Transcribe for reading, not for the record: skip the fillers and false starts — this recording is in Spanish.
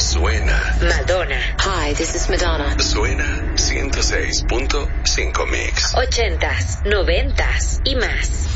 Suena. Madonna. Hi, this is Madonna. Suena 106.5 Mix. 80s, 90s y más.